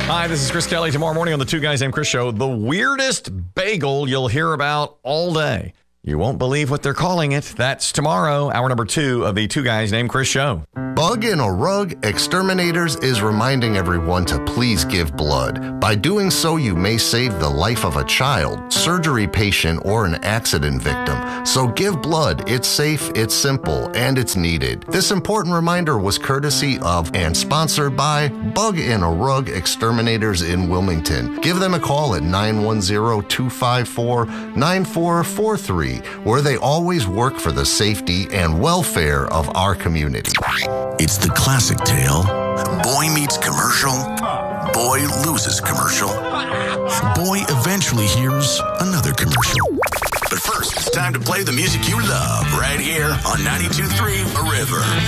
Hi, this is Chris Kelly. Tomorrow morning on the Two Guys Named Chris show, the weirdest bagel you'll hear about all day. You won't believe what they're calling it. That's tomorrow, hour number 2 of the Two Guys Named Chris show. Bug in a Rug Exterminators is reminding everyone to please give blood. By doing so, you may save the life of a child, surgery patient, or an accident victim. So give blood. It's safe, it's simple, and it's needed. This important reminder was courtesy of and sponsored by Bug in a Rug Exterminators in Wilmington. Give them a call at 910-254-9443, where they always work for the safety and welfare of our community. It's the classic tale. Boy meets commercial. Boy loses commercial. Boy eventually hears another commercial. But first, it's time to play the music you love right here on 92.3 The River.